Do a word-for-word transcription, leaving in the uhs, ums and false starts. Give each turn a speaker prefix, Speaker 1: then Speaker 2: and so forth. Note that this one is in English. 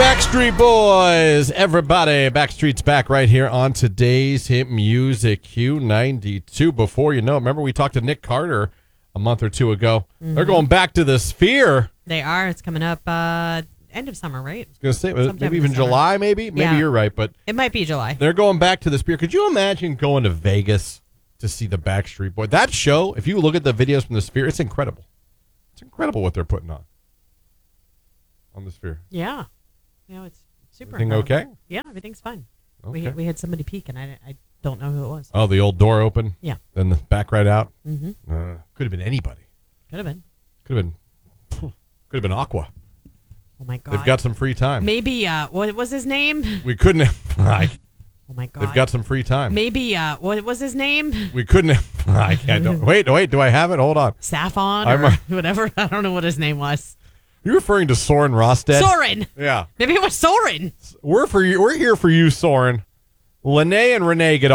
Speaker 1: Backstreet Boys, everybody. Backstreet's back right here on today's hit music Q ninety-two. Before you know, remember we talked to Nick Carter a month or two ago. Mm-hmm. They're going back to the Sphere.
Speaker 2: They are. It's coming up uh, end of summer, right?
Speaker 1: I was going to say, Sometime maybe even July, maybe? Maybe
Speaker 2: yeah.
Speaker 1: you're right, but...
Speaker 2: It might be July.
Speaker 1: They're going back to the Sphere. Could you imagine going to Vegas to see the Backstreet Boys? That show, if you look at the videos from the Sphere, it's incredible. It's incredible what they're putting on. On the Sphere.
Speaker 2: Yeah. You know, it's super.
Speaker 1: Everything okay?
Speaker 2: Yeah, everything's fine.
Speaker 1: Okay.
Speaker 2: We we had somebody peek, and I, I don't know who it was.
Speaker 1: Oh, the old door open?
Speaker 2: Yeah.
Speaker 1: Then the back right out?
Speaker 2: Mm-hmm.
Speaker 1: Uh, could have been anybody.
Speaker 2: Could have been.
Speaker 1: Could have been. Could have been Aqua.
Speaker 2: Oh my God.
Speaker 1: They've got some free time.
Speaker 2: Maybe. Uh, what was his name?
Speaker 1: We couldn't have. Like,
Speaker 2: oh my God.
Speaker 1: they've got some free time.
Speaker 2: Maybe. Uh, what was his name?
Speaker 1: We couldn't have. Like, I don't. Wait, wait. Do I have it? Hold on.
Speaker 2: Saffon
Speaker 1: I'm
Speaker 2: or
Speaker 1: a,
Speaker 2: whatever. I don't know what his name was.
Speaker 1: You're referring to Soren Rosted?
Speaker 2: Soren.
Speaker 1: Yeah.
Speaker 2: Maybe it was Soren.
Speaker 1: We're for you. We're here for you, Soren. Lene and Renee get